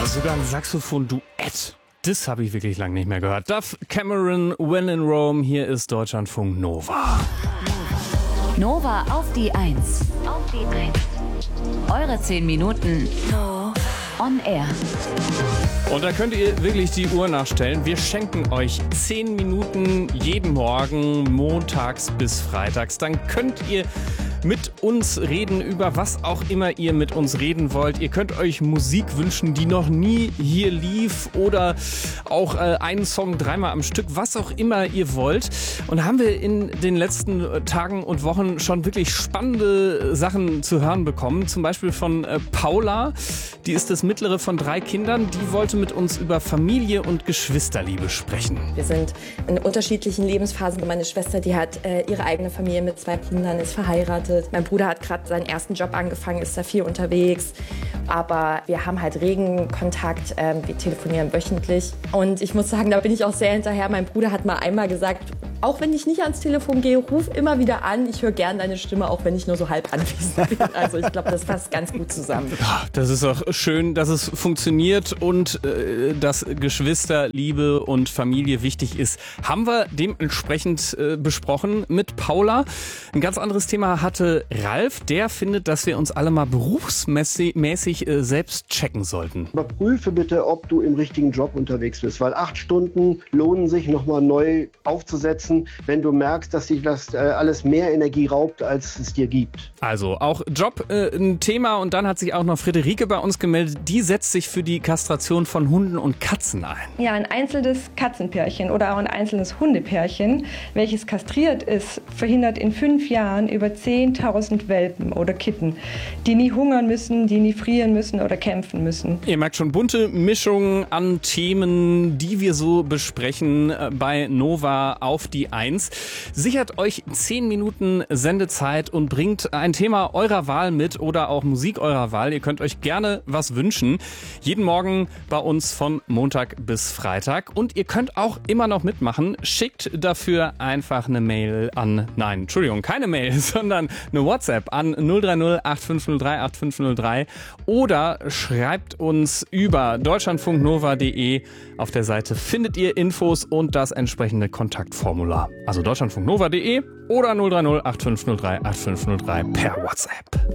Sogar ein Saxophon-Duett. Das habe ich wirklich lange nicht mehr gehört. Duff Cameron, When in Rome. Hier ist Deutschlandfunk Nova. Nova auf die 1. Eure 10 Minuten on air. Und da könnt ihr wirklich die Uhr nachstellen. Wir schenken euch 10 Minuten jeden Morgen, montags bis freitags. Dann könnt ihr mit uns reden über was auch immer ihr mit uns reden wollt. Ihr könnt euch Musik wünschen, die noch nie hier lief oder auch einen Song dreimal am Stück, was auch immer ihr wollt. Und haben wir in den letzten Tagen und Wochen schon wirklich spannende Sachen zu hören bekommen. Zum Beispiel von Paula, die ist das mittlere von 3 Kindern. Die wollte mit uns über Familie und Geschwisterliebe sprechen. Wir sind in unterschiedlichen Lebensphasen. Meine Schwester, die hat ihre eigene Familie mit 2 Kindern, ist verheiratet. Mein Bruder hat gerade seinen ersten Job angefangen, ist da viel unterwegs. Aber wir haben halt regen Kontakt, wir telefonieren wöchentlich. Und ich muss sagen, da bin ich auch sehr hinterher. Mein Bruder hat mal einmal gesagt, auch wenn ich nicht ans Telefon gehe, ruf immer wieder an. Ich höre gern deine Stimme, auch wenn ich nur so halb anwesend bin. Also ich glaube, das passt ganz gut zusammen. Das ist auch schön, dass es funktioniert und dass Geschwisterliebe und Familie wichtig ist. Haben wir dementsprechend besprochen mit Paula. Ein ganz anderes Thema hatte Ralf. Der findet, dass wir uns alle mal berufsmäßig selbst checken sollten. Überprüfe bitte, ob du im richtigen Job unterwegs bist, weil 8 Stunden lohnen sich nochmal neu aufzusetzen, wenn du merkst, dass sich das alles mehr Energie raubt, als es dir gibt. Also auch Job ein Thema, und dann hat sich auch noch Friederike bei uns gemeldet. Die setzt sich für die Kastration von Hunden und Katzen ein. Ja, ein einzelnes Katzenpärchen oder auch ein einzelnes Hundepärchen, welches kastriert ist, verhindert in 5 Jahren über 10.000 Welpen oder Kitten, die nie hungern müssen, die nie frieren müssen oder kämpfen müssen. Ihr merkt schon, bunte Mischungen an Themen, die wir so besprechen bei Nova auf die 1. Sichert euch 10 Minuten Sendezeit und bringt ein Thema eurer Wahl mit oder auch Musik eurer Wahl. Ihr könnt euch gerne was wünschen. Jeden Morgen bei uns von Montag bis Freitag. Und ihr könnt auch immer noch mitmachen. Schickt dafür einfach eine Mail an, nein, Entschuldigung, keine Mail, sondern eine WhatsApp an 030 8503 8503 oder schreibt uns über deutschlandfunknova.de. Auf der Seite findet ihr Infos und das entsprechende Kontaktformular. Also deutschlandfunknova.de oder 030 8503 8503 per WhatsApp.